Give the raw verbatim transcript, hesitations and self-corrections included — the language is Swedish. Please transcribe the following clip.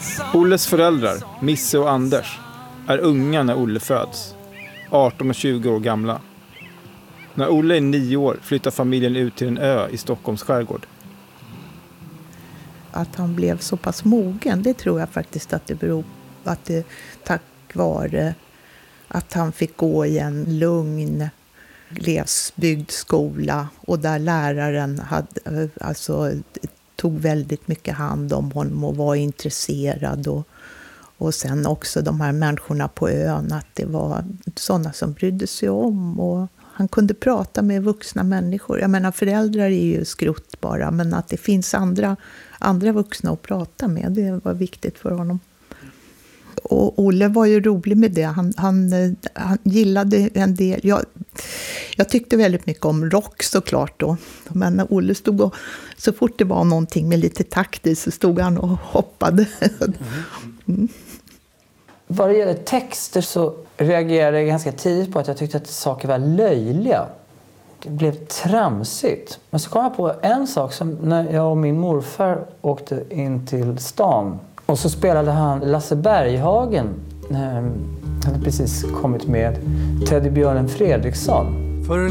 Olles föräldrar, Misse och Anders, är unga när Olle föds. arton och tjugo år gamla. När Olle är nio år flyttar familjen ut till en ö i Stockholms skärgård. Att han blev så pass mogen, det tror jag faktiskt att det beror på att det tack vare att han fick gå i en lugn glesbygdsskola och där läraren hade, alltså, tog väldigt mycket hand om honom och var intresserad. Och, och sen också de här människorna på ön, att det var sådana som brydde sig om. Och han kunde prata med vuxna människor. Jag menar, föräldrar är ju skrutt bara, men att det finns andra, andra vuxna att prata med, det var viktigt för honom. Och Olle var ju rolig med det. Han, han, han gillade en del. Jag, jag tyckte väldigt mycket om rock såklart då. Men när Olle stod och, så fort det var någonting med lite takt i så stod han och hoppade. Mm. Vad det gäller texter så reagerade jag ganska tidigt på att jag tyckte att saker var löjliga. Det blev tramsigt. Men så kom jag på en sak som när jag och min morfar åkte in till stan. Och så spelade han Lasse Berghagen. Han hade precis kommit med Teddybjörnen Fredriksson.